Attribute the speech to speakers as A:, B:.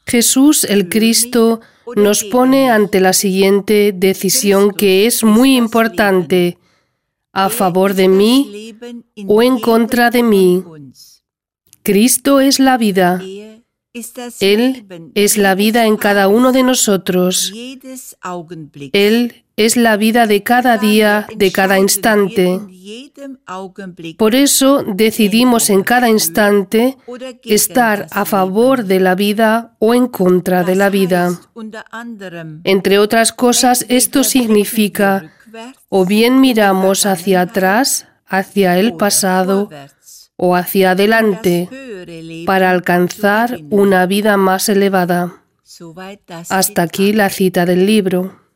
A: Jesús, el Cristo, nos pone ante la siguiente decisión que es muy importante: a favor de mí o en contra de mí. Cristo es la vida. Él es la vida en cada uno de nosotros. Él es la vida de cada día, de cada instante. Por eso decidimos en cada instante estar a favor de la vida o en contra de la vida. Entre otras cosas, esto significa o bien miramos hacia atrás, hacia el pasado, o hacia adelante, para alcanzar una vida más elevada. Hasta aquí la cita del libro.